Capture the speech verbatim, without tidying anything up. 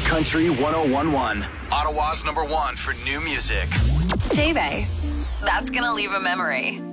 Country one oh one one. Ottawa's number one for new music. Teve. That's gonna leave a memory.